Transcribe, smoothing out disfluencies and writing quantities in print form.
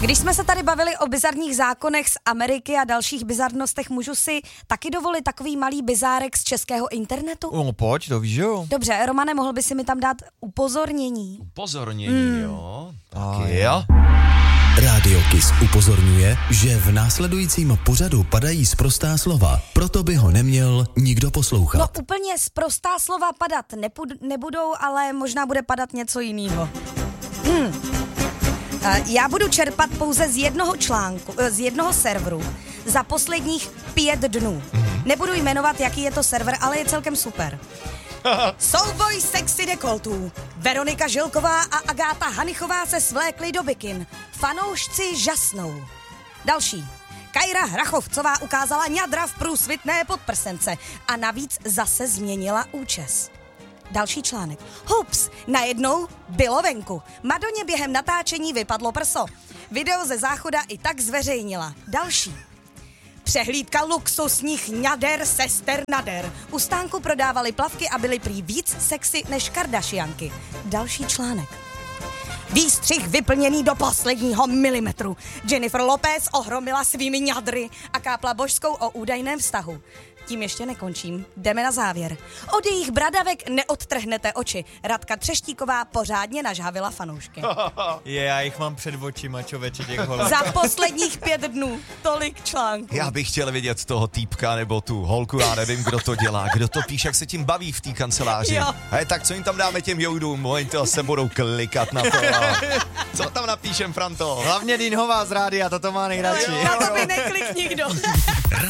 Když jsme se tady bavili o bizarních zákonech z Ameriky a dalších bizarnostech, můžu si taky dovolit takový malý bizárek z českého internetu? No pojď, to víš, jo. Dobře, Romane, mohl by si mi tam dát upozornění? Upozornění, jo. Taky jo. Rádio Kiss upozorňuje, že v následujícím pořadu padají sprostá slova, proto by ho neměl nikdo poslouchat. No úplně sprostá slova padat nebudou, ale možná bude padat něco jiného. Já budu čerpat pouze z jednoho článku, z jednoho serveru za posledních 5 dnů. Nebudu jmenovat, jaký je to server, ale je celkem super. Souboj sexy dekoltů. Veronika Žilková a Agáta Hanichová se svlékly do bikin. Fanoušci žasnou. Další. Kajra Hrachovcová ukázala ňadra v průsvitné podprsence a navíc zase změnila účes. Další článek. Hups, najednou bylo venku. Madoně během natáčení vypadlo prso. Video ze záchoda i tak zveřejnila. Další. Přehlídka luxusních ňader sester nader. U stánku prodávali plavky a byly prý víc sexy než Kardashianky. Další článek. Výstřih vyplněný do posledního milimetru. Jennifer Lopez ohromila svými ňadry a kápla Božskou o údajném vztahu. Tím ještě nekončím. Jdeme na závěr. Od jejich bradavek neodtrhnete oči. Radka Třeštíková pořádně nažhavila fanoušky. Já jich mám před očima, čověče, těch holek. Za posledních 5 dnů. Tolik článků. Já bych chtěl vidět toho týpka nebo tu holku, já nevím, kdo to dělá, kdo to píše, jak se tím baví v té kanceláři. Jo. Hej, tak co jim tam dáme těm joudům? Oni to se budou klikat na to. Co tam napíšem, Franto? Hlavně Dinhová z rádia, to má nejradši. Na to by neklik nikdo.